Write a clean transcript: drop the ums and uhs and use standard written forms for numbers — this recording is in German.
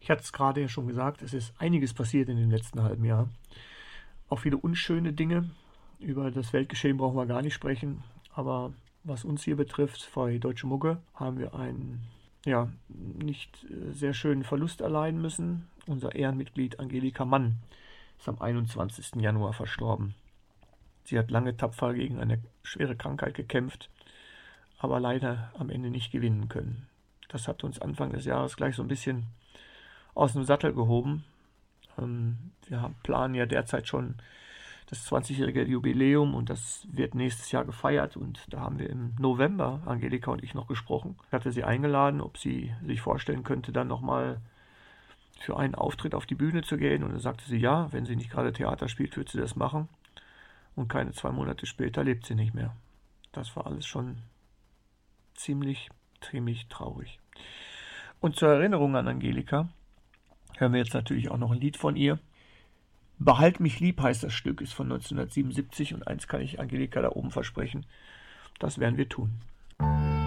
Ich hatte es gerade ja schon gesagt, es ist einiges passiert in dem letzten halben Jahr. Auch viele unschöne Dinge. Über das Weltgeschehen brauchen wir gar nicht sprechen. Aber was uns hier betrifft, bei Deutsche Mucke, haben wir einen nicht sehr schönen Verlust erleiden müssen. Unser Ehrenmitglied Angelika Mann ist am 21. Januar verstorben. Sie hat lange tapfer gegen eine schwere Krankheit gekämpft, aber leider am Ende nicht gewinnen können. Das hat uns Anfang des Jahres gleich so ein bisschen aus dem Sattel gehoben. Wir planen ja derzeit schon das 20-jährige Jubiläum und das wird nächstes Jahr gefeiert. Und da haben wir im November, Angelika und ich, noch gesprochen. Ich hatte sie eingeladen, ob sie sich vorstellen könnte, dann nochmal für einen Auftritt auf die Bühne zu gehen. Und dann sagte sie, ja, wenn sie nicht gerade Theater spielt, wird sie das machen. Und keine 2 Monate später lebt sie nicht mehr. Das war alles schon ziemlich traurig. Und zur Erinnerung an Angelika hören wir jetzt natürlich auch noch ein Lied von ihr. Behalt mich lieb heißt das Stück, ist von 1977 und eins kann ich Angelika da oben versprechen, das werden wir tun.